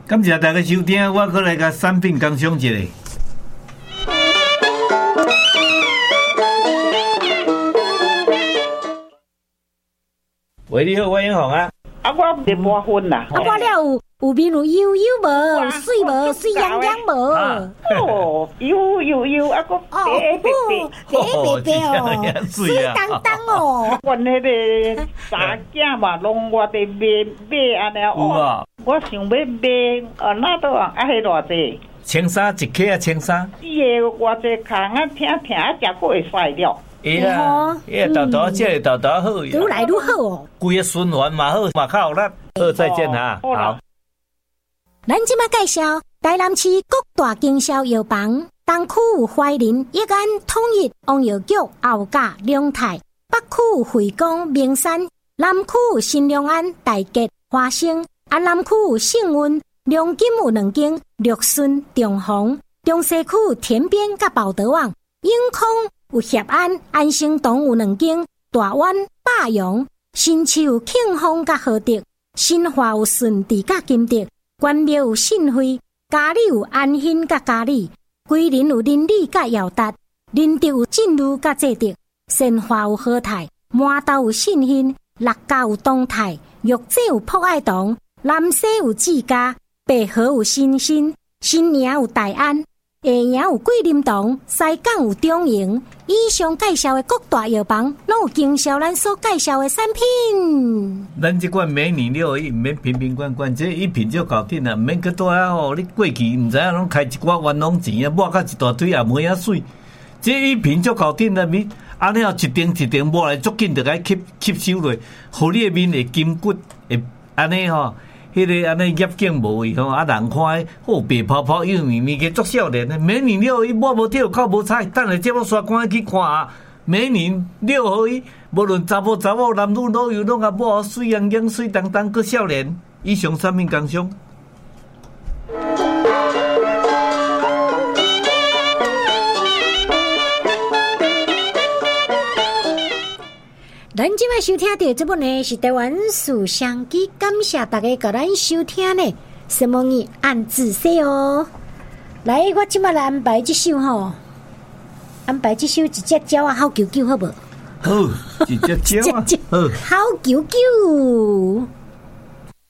感谢大家收听，我过来甲产品工商一下。喂，你好，我英宏啊。 我没磨婚啦。 我了有面有油油无，水无，水洋洋无。 哦，油，啊个白哦，水当当哦。 阮迄个三囝嘛，拢我伫买安尼哦。我想要买，那都啊，迄偌济 ？13一克啊，13。 伊个偌济空啊，听啊，食过会坏了。 伊啊，伊豆豆食豆豆好， 愈来愈好哦。 规个循环嘛好，嘛较有力。好，再见哈。好。 咱即马介绍台南市各大经销药房，东区有怀仁、益安、统一、王药局、后甲、龙泰；北区有惠光、名山；南区有新良安、大吉、花生；南区有信运、良金有2间；绿顺、中宏；中西区有田边甲宝德旺；永康有协安、安生堂有2间；大湾、霸阳；新市有庆丰甲和德；新华有顺治甲金德。关庙有信惠，嘉里有安欣甲嘉里，桂林有林里甲耀达，林德有进路甲济德，善化有和泰，麻豆有信兴，六家有东泰，玉井有博爱堂，南西有志家，北河有新兴，新营有大安，下营有桂林堂，西港有中营。以上介绍的各大药房，拢有经销咱所介绍的产品。 咱这款美年6毋免瓶瓶罐罐，这一瓶就搞定啦，毋免去倒啊吼！你过期毋知影拢开一寡冤枉钱啊，抹到一大堆也没啊水。这一瓶就搞定啦，咪安尼后一丁一丁抹来，足紧就该吸收落，互你的面会筋骨会安尼吼。迄个安尼业景无去吼，啊人看好白泡泡幼咪咪个足少年的。每年6月我无跳靠无彩，等下节目刷看去看啊。每年6月，无论查某男女老幼拢啊抹水洋洋、水当当个少年。以上产品工商。 咱今摆收听到这本呢是台湾书香机，感谢大家甲咱收听呢。什么语按字写哦。来，我今摆来安排这首吼，安排这首一只鸟啊，好啾啾好无？ 好，一只鸟啊，好， 好啾啾。